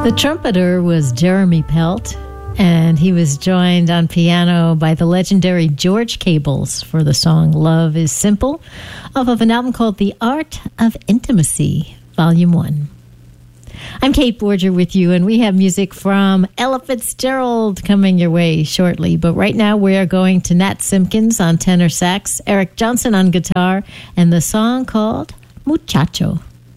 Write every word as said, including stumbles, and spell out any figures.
The trumpeter was Jeremy Pelt, and he was joined on piano by the legendary George Cables for the song Love is Simple, off of an album called The Art of Intimacy, Volume one. I'm Kate Borger with you, and we have music from Ella Fitzgerald coming your way shortly. But right now we are going to Nat Simpkins on tenor sax, Eric Johnson on guitar, and the song called Muchacho.